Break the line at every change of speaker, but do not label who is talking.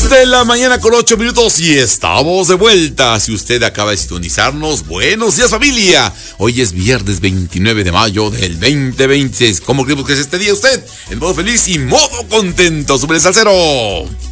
de la mañana con 8 minutos y estamos de vuelta. Si usted acaba de sintonizarnos, buenos días, familia. Hoy es viernes 29 de mayo del 2020. ¿Cómo creemos que es este día usted? En modo feliz y modo contento. ¡Súbele, salsero!